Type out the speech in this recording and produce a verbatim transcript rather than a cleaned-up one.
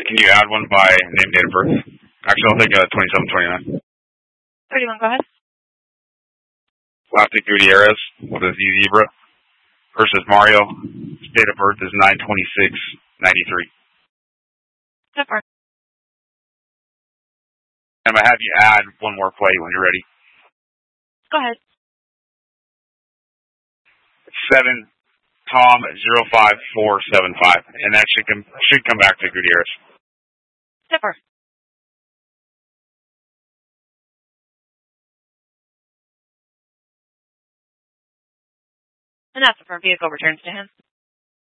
can you add one by name, date of birth? Actually, I'll take uh, twenty-seven twenty-nine. thirty-one, go ahead. Lafty Gutierrez with a Z Zebra versus Mario. His date of birth is nine twenty-six ninety-three. So far. I'm going to have you add one more play when you're ready. Go ahead. seven Tom zero five four seven five, and that should come, should come back to Gutierrez. Zipper. And that's the vehicle returns to him.